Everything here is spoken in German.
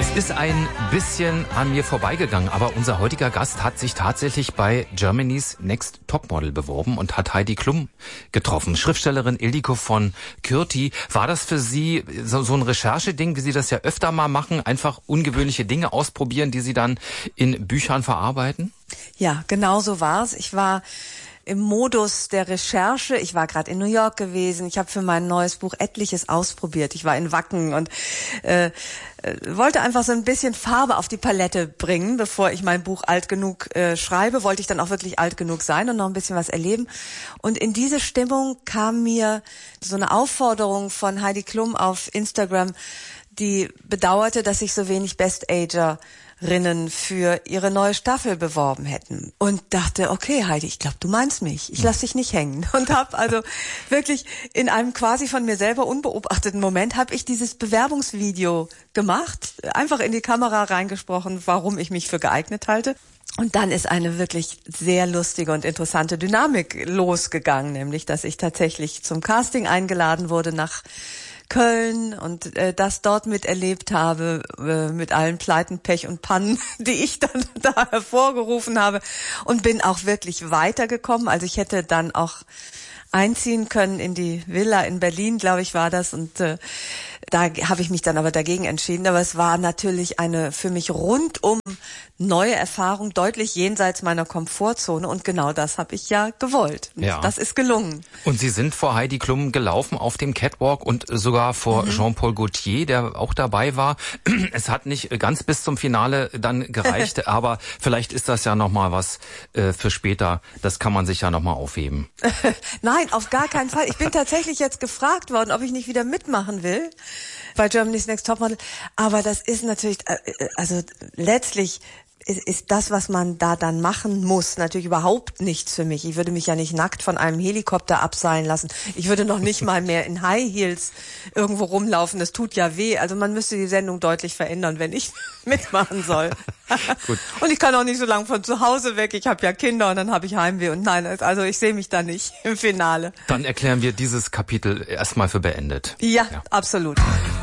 Es ist ein bisschen an mir vorbeigegangen, aber unser heutiger Gast hat sich tatsächlich bei Germany's Next Topmodel beworben und hat Heidi Klum getroffen. Schriftstellerin Ildiko von Kürti. War das für Sie so ein Rechercheding, wie Sie das ja öfter mal machen? Einfach ungewöhnliche Dinge ausprobieren, die Sie dann in Büchern verarbeiten? Ja, genau so war's. Ich war im Modus der Recherche. Ich war gerade in New York gewesen. Ich habe für mein neues Buch etliches ausprobiert. Ich war in Wacken und wollte einfach so ein bisschen Farbe auf die Palette bringen, bevor ich mein Buch alt genug schreibe. Wollte ich dann auch wirklich alt genug sein und noch ein bisschen was erleben. Und in diese Stimmung kam mir so eine Aufforderung von Heidi Klum auf Instagram, die bedauerte, dass sich so wenig Best-Agerinnen für ihre neue Staffel beworben hätten. Und dachte, okay Heidi, ich glaube, du meinst mich. Ich lass dich nicht hängen. Und habe also wirklich in einem quasi von mir selber unbeobachteten Moment habe ich dieses Bewerbungsvideo gemacht, einfach in die Kamera reingesprochen, warum ich mich für geeignet halte. Und dann ist eine wirklich sehr lustige und interessante Dynamik losgegangen, nämlich, dass ich tatsächlich zum Casting eingeladen wurde nach Köln und das dort miterlebt habe, mit allen Pleiten, Pech und Pannen, die ich dann da hervorgerufen habe, und bin auch wirklich weitergekommen. Also ich hätte dann auch einziehen können in die Villa in Berlin, glaube ich, war das, und da habe ich mich dann aber dagegen entschieden. Aber es war natürlich eine für mich rundum neue Erfahrung, deutlich jenseits meiner Komfortzone, und genau das habe ich ja gewollt. Und das ist gelungen. Und Sie sind vor Heidi Klum gelaufen auf dem Catwalk und sogar vor Jean-Paul Gaultier, der auch dabei war. Es hat nicht ganz bis zum Finale dann gereicht, aber vielleicht ist das ja nochmal was für später. Das kann man sich ja nochmal aufheben. Nein, auf gar keinen Fall. Ich bin tatsächlich jetzt gefragt worden, ob ich nicht wieder mitmachen will bei Germany's Next Topmodel. Aber das ist natürlich, also letztlich ist das, was man da dann machen muss, natürlich überhaupt nichts für mich. Ich würde mich ja nicht nackt von einem Helikopter abseilen lassen. Ich würde noch nicht mal mehr in High Heels irgendwo rumlaufen. Das tut ja weh. Also man müsste die Sendung deutlich verändern, wenn ich mitmachen soll. Gut. Und ich kann auch nicht so lange von zu Hause weg. Ich habe ja Kinder und dann habe ich Heimweh. Und nein, also ich sehe mich da nicht im Finale. Dann erklären wir dieses Kapitel erstmal für beendet. Ja, absolut.